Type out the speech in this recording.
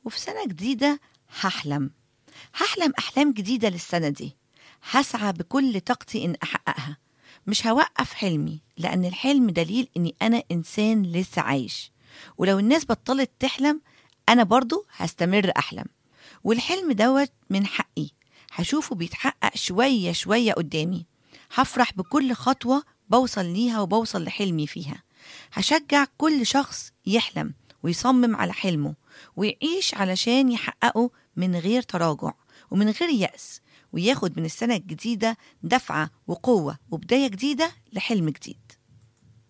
وفي سنة جديدة هحلم أحلام جديدة للسنة دي. هسعى بكل طاقتي إن أحققها. مش هوقف حلمي، لأن الحلم دليل إني أنا إنسان لسه عايش. ولو الناس بطلت تحلم، أنا برضو هستمر أحلم. والحلم دوت من حقي، هشوفه بيتحقق شوية شوية قدامي. هفرح بكل خطوة بوصل ليها وبوصل لحلمي فيها. هشجع كل شخص يحلم ويصمم على حلمه ويعيش علشان يحققه من غير تراجع ومن غير يأس، وياخد من السنة الجديدة دفعة وقوة وبداية جديدة لحلم جديد.